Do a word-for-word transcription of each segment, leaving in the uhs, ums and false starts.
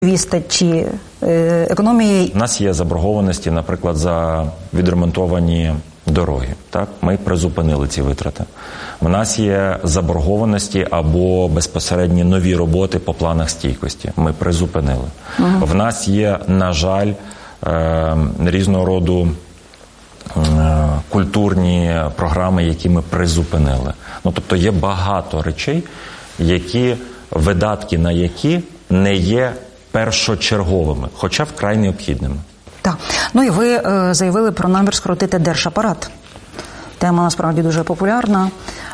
Вістачі економії. У нас є заборгованості, наприклад, за відремонтовані дороги. Так? Ми призупинили ці витрати. У нас є заборгованості або безпосередні нові роботи по планах стійкості. Ми призупинили. Угу. В нас є, на жаль, різного роду культурні програми, які ми призупинили. Ну, тобто є багато речей, які, видатки на які не є першочерговими, хоча вкрай необхідними. Так. Ну і ви е, заявили про намір скоротити держапарат. Тема насправді дуже популярна.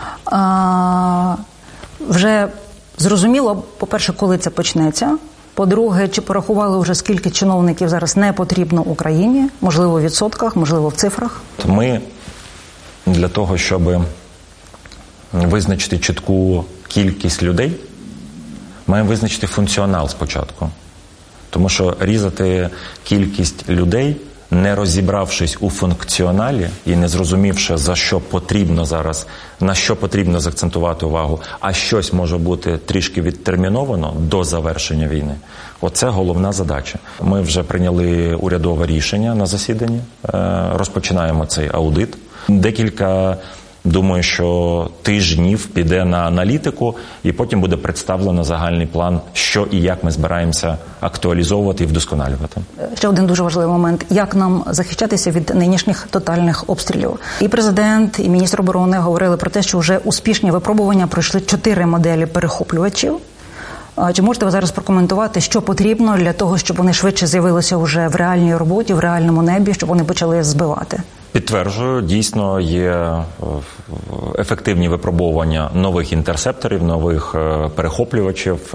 А, вже зрозуміло, по-перше, коли це почнеться. По-друге, чи порахували вже, скільки чиновників зараз не потрібно Україні? Можливо, в відсотках, можливо, в цифрах? Ми для того, щоб визначити чітку кількість людей, маємо визначити функціонал спочатку. Тому що різати кількість людей, не розібравшись у функціоналі і не зрозумівши, за що потрібно зараз, на що потрібно заакцентувати увагу, а щось може бути трішки відтерміновано до завершення війни. Оце головна задача. Ми вже прийняли урядове рішення на засіданні, розпочинаємо цей аудит. Декілька Думаю, що тижнів піде на аналітику, і потім буде представлено загальний план, що і як ми збираємося актуалізовувати і вдосконалювати. Ще один дуже важливий момент. Як нам захищатися від нинішніх тотальних обстрілів? І президент, і міністр оборони говорили про те, що вже успішні випробування пройшли чотири моделі перехоплювачів. Чи можете ви зараз прокоментувати, що потрібно для того, щоб вони швидше з'явилися вже в реальній роботі, в реальному небі, щоб вони почали збивати? Підтверджую, дійсно є ефективні випробування нових інтерсепторів, нових перехоплювачів.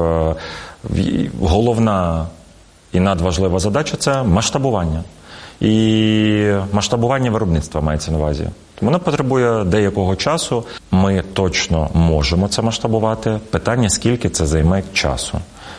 Головна і надважлива задача – це масштабування. І масштабування виробництва мається на увазі. Воно потребує деякого часу. Ми точно можемо це масштабувати. Питання, скільки це займе часу.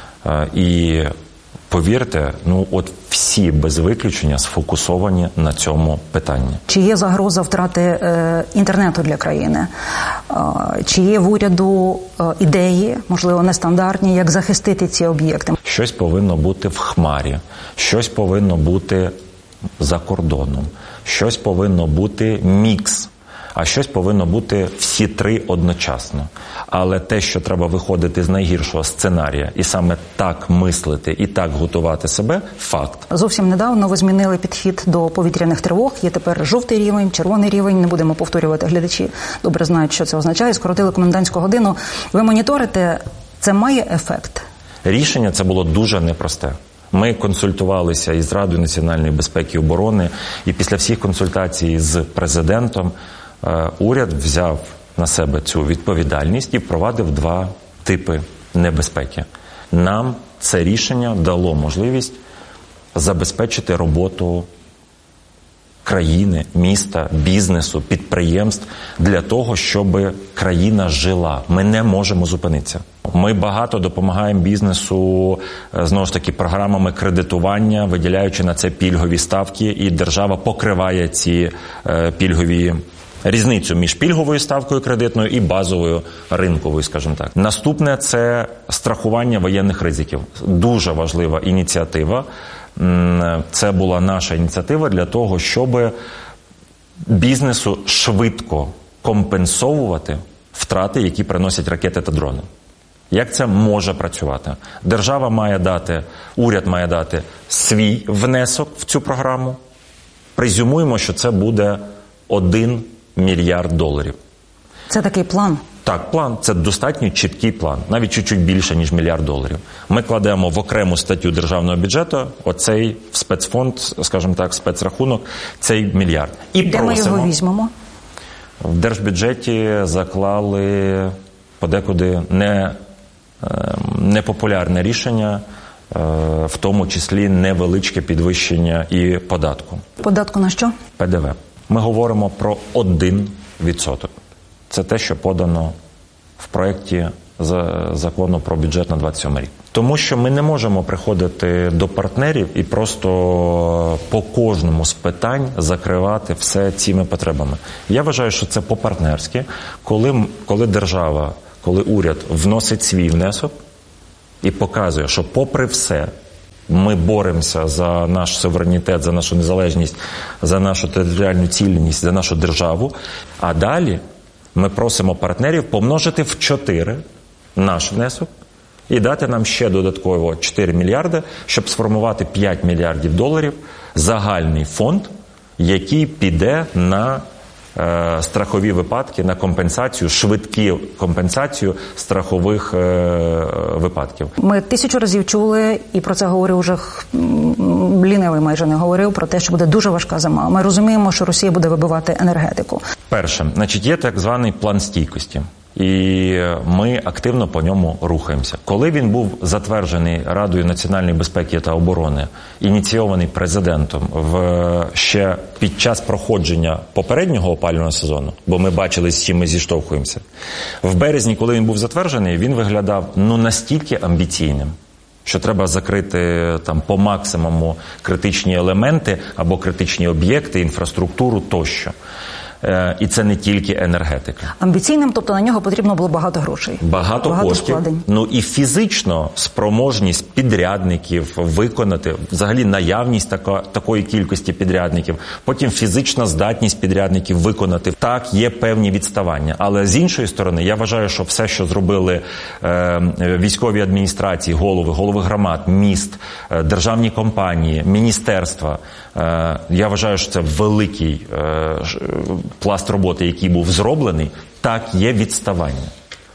І повірте, ну от всі без виключення сфокусовані на цьому питанні. Чи є загроза втрати е, інтернету для країни? Е, чи є в уряду е, ідеї, можливо, нестандартні, як захистити ці об'єкти? Щось повинно бути в хмарі, щось повинно бути за кордоном, щось повинно бути мікс, а щось повинно бути всі три одночасно. Але те, що треба виходити з найгіршого сценарія і саме так мислити і так готувати себе – факт. Зовсім недавно ви змінили підхід до повітряних тривог. Є тепер жовтий рівень, червоний рівень. Не будемо повторювати, глядачі добре знають, що це означає. Скоротили комендантську годину. Ви моніторите, це має ефект? Рішення це було дуже непросте. Ми консультувалися із Радою національної безпеки і оборони, і після всіх консультацій з президентом уряд взяв на себе цю відповідальність і впровадив два типи небезпеки. Нам це рішення дало можливість забезпечити роботу країни, міста, бізнесу, підприємств для того, щоб країна жила. Ми не можемо зупинитися. Ми багато допомагаємо бізнесу, знову ж таки, програмами кредитування, виділяючи на це пільгові ставки, і держава покриває ці е, пільгові різницю між пільговою ставкою кредитною і базовою ринковою, скажімо так. Наступне – це страхування воєнних ризиків. Дуже важлива ініціатива. Це була наша ініціатива для того, щоб бізнесу швидко компенсовувати втрати, які приносять ракети та дрони. Як це може працювати? Держава має дати, уряд має дати свій внесок в цю програму. Презюмуємо, що це буде один мільярд доларів. Це такий план? Так, план. Це достатньо чіткий план. Навіть чуть-чуть більше, ніж мільярд доларів. Ми кладемо в окрему статтю державного бюджету оцей в спецфонд, скажімо так, спецрахунок, цей мільярд. І де просимо, ми його візьмемо? В держбюджеті заклали подекуди не, непопулярне рішення, в тому числі невеличке підвищення і податку. Податку на що? ПДВ. Ми говоримо про один відсоток. Це те, що подано в проєкті закону про бюджет на двадцять сьомий рік. Тому що ми не можемо приходити до партнерів і просто по кожному з питань закривати все цими потребами. Я вважаю, що це по-партнерськи, коли, коли держава, коли уряд вносить свій внесок і показує, що попри все Ми боремося за наш суверенітет, за нашу незалежність, за нашу територіальну цілісність, за нашу державу. А далі ми просимо партнерів помножити в чотири наш внесок і дати нам ще додатково чотири мільярди, щоб сформувати п'ять мільярдів доларів загальний фонд, який піде на е, страхові випадки, на компенсацію, швидкі компенсацію страхових е, випадків. Ми тисячу разів чули, і про це говорив уже лінивий майже не говорив, про те, що буде дуже важка зима. Ми розуміємо, що Росія буде вибивати енергетику. Перше, значить, є так званий план стійкості. І ми активно по ньому рухаємося. Коли він був затверджений Радою національної безпеки та оборони, ініційований президентом в ще під час проходження попереднього опалювального сезону, бо ми бачили, з чим ми зіштовхуємося, в березні, коли він був затверджений, він виглядав ну настільки амбіційним, що треба закрити там по максимуму критичні елементи або критичні об'єкти, інфраструктуру тощо. І це не тільки енергетика. Амбіційним, тобто на нього потрібно було багато грошей. Багато, багато коштів. Складень. Ну і фізично спроможність підрядників виконати, взагалі наявність така, такої кількості підрядників, потім фізична здатність підрядників виконати. Так, є певні відставання. Але з іншої сторони, я вважаю, що все, що зробили е, військові адміністрації, голови, голови громад, міст, е, державні компанії, міністерства, е, я вважаю, що це великий е, пласт роботи, який був зроблений. Так, є відставання.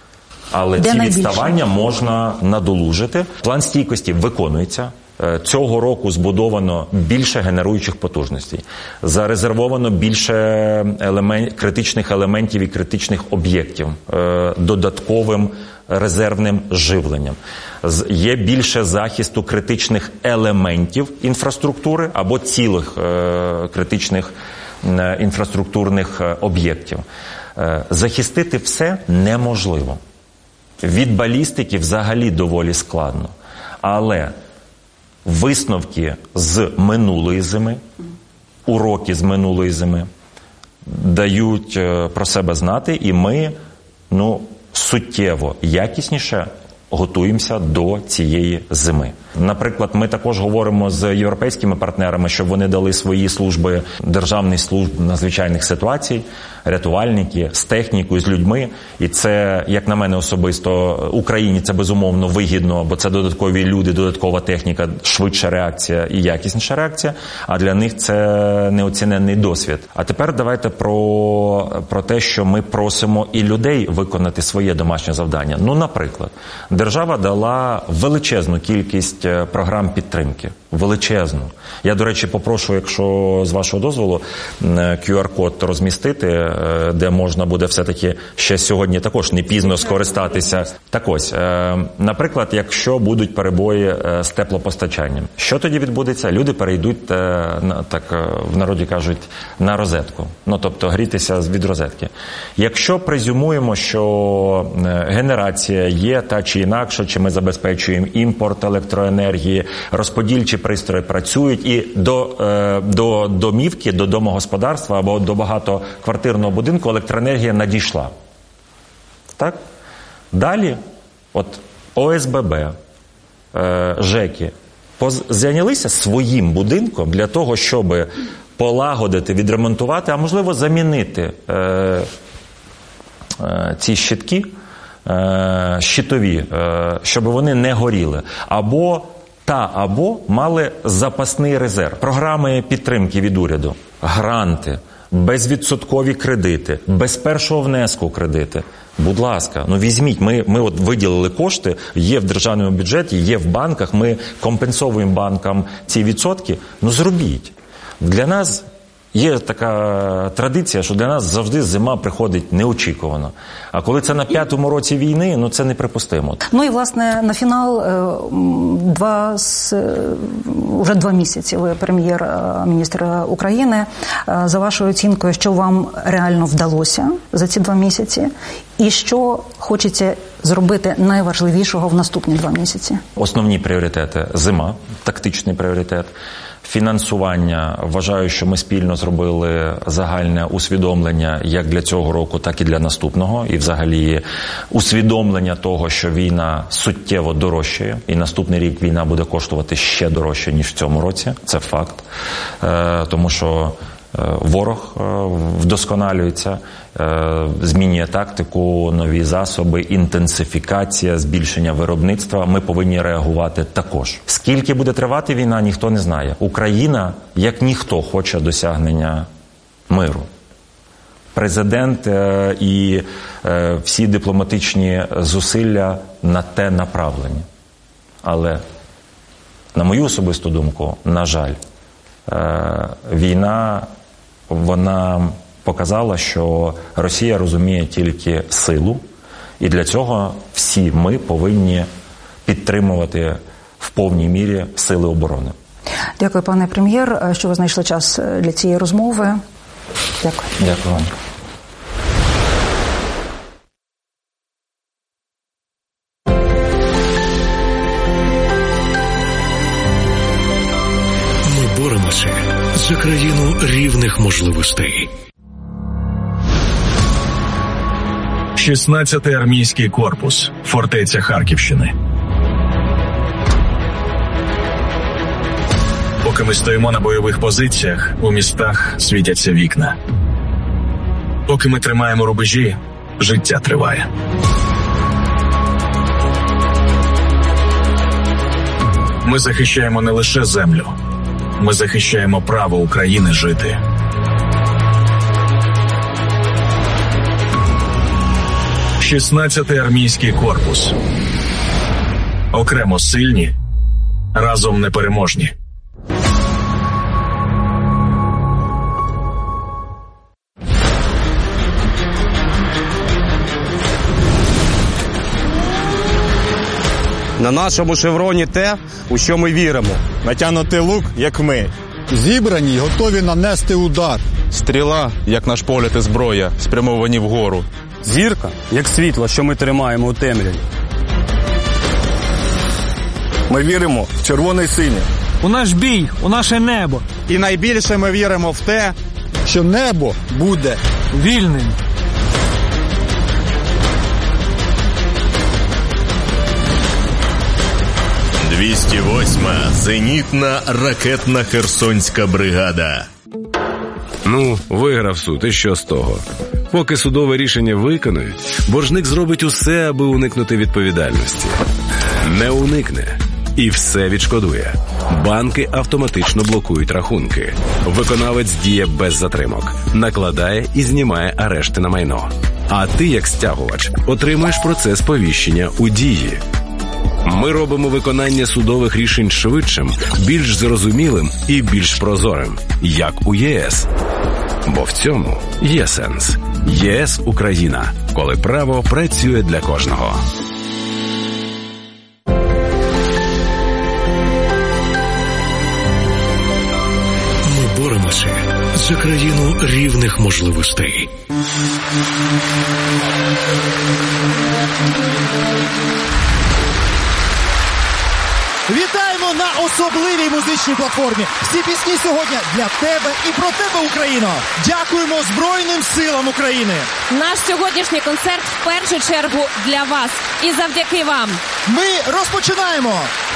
Але Де ці найбільше? відставання можна надолужити. План стійкості виконується. Цього року збудовано більше генеруючих потужностей. Зарезервовано більше елемент, критичних елементів і критичних об'єктів е, додатковим резервним живленням. Є більше захисту критичних елементів інфраструктури або цілих е, критичних е, інфраструктурних е, об'єктів. Е, захистити все неможливо. Від балістики взагалі доволі складно. Але висновки з минулої зими, уроки з минулої зими дають про себе знати, і ми ну, суттєво якісніше готуємося до цієї зими. Наприклад, ми також говоримо з європейськими партнерами, щоб вони дали свої служби, державні служби надзвичайних ситуацій, рятувальники, з технікою, з людьми. І це, як на мене особисто, Україні це безумовно вигідно, бо це додаткові люди, додаткова техніка, швидша реакція і якісніша реакція, а для них це неоціненний досвід. А тепер давайте про, про те, що ми просимо і людей виконати своє домашнє завдання. Ну, наприклад, держава дала величезну кількість програм підтримки. Величезну. Я, до речі, попрошу, якщо з вашого дозволу, кю ар-код розмістити, де можна буде все-таки ще сьогодні також не пізно скористатися. Так ось, наприклад, якщо будуть перебої з теплопостачанням, що тоді відбудеться? Люди перейдуть, так в народі кажуть, на розетку. Ну, тобто грітися від розетки. Якщо презюмуємо, що генерація є та чи інакша, чи ми забезпечуємо імпорт електроенергії, розподільчі пристрої працюють, і до, е, до домівки, до домогосподарства або до багатоквартирного будинку електроенергія надійшла. Так? Далі, от о ес бе бе, е, ЖЕКи зайнялися своїм будинком для того, щоб полагодити, відремонтувати, а можливо замінити е, е, ці щитки, е, щитові, е, щоб вони не горіли. Або та або мали запасний резерв. Програми підтримки від уряду, гранти, безвідсоткові кредити, без першого внеску кредити. Будь ласка, ну візьміть, ми, ми от виділили кошти, є в державному бюджеті, є в банках, ми компенсовуємо банкам ці відсотки, ну зробіть. Для нас є така традиція, що для нас завжди зима приходить неочікувано. А коли це на п'ятому році війни, ну це неприпустимо. Ну і, власне, на фінал два, вже два місяці ви прем'єр-міністр України. За вашою оцінкою, що вам реально вдалося за ці два місяці? І що хочеться зробити найважливішого в наступні два місяці? Основні пріоритети – зима, тактичний пріоритет. фінансування. Вважаю, що ми спільно зробили загальне усвідомлення як для цього року, так і для наступного. І взагалі усвідомлення того, що війна суттєво дорожчає. І наступний рік війна буде коштувати ще дорожче, ніж в цьому році. Це факт. Тому що ворог вдосконалюється, змінює тактику, нові засоби, інтенсифікація, збільшення виробництва. Ми повинні реагувати також. Скільки буде тривати війна, ніхто не знає. Україна, як ніхто, хоче досягнення миру. Президент і всі дипломатичні зусилля на те направлені. Але, на мою особисту думку, на жаль, війна, вона показала, що Росія розуміє тільки силу, і для цього всі ми повинні підтримувати в повній мірі сили оборони. Дякую, пане прем'єр, що ви знайшли час для цієї розмови. Дякую. Дякую вам. Боремося за країну рівних можливостей. шістнадцятий армійський корпус. Фортеця Харківщини. Поки ми стоїмо на бойових позиціях, у містах світяться вікна. Поки ми тримаємо рубежі, життя триває. Ми захищаємо не лише землю. Ми захищаємо право України жити. шістнадцятий армійський корпус. Окремо сильні, разом непереможні. На нашому шевроні те, у що ми віримо. Натягнутий лук, як ми. Зібрані й готові нанести удар. Стріла, як наш погляд і зброя, спрямовані вгору. Зірка, як світло, що ми тримаємо у темряві. Ми віримо в червоне й синє. У наш бій, у наше небо. І найбільше ми віримо в те, що небо буде вільним. двісті восьма зенітна ракетна Херсонська бригада. Ну, виграв суд, і що з того? Поки судове рішення виконують, боржник зробить усе, аби уникнути відповідальності. Не уникне. І все відшкодує. Банки автоматично блокують рахунки. Виконавець діє без затримок. Накладає і знімає арешти на майно. А ти, як стягувач, отримаєш процес повіщення у дії. Ми робимо виконання судових рішень швидшим, більш зрозумілим і більш прозорим, як у ЄС. Бо в цьому є сенс. ЄС Україна, коли право працює для кожного. Ми боремося за країну рівних можливостей. Вітаємо на особливій музичній платформі. Всі пісні сьогодні для тебе і про тебе, Україно. Дякуємо Збройним силам України. Наш сьогоднішній концерт в першу чергу для вас і завдяки вам. Ми розпочинаємо.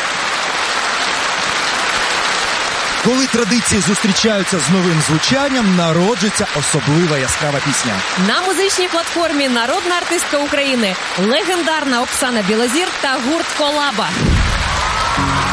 Коли традиції зустрічаються з новим звучанням, народжується особлива яскрава пісня. На музичній платформі народна артистка України, легендарна Оксана Білозір та гурт «Колаба».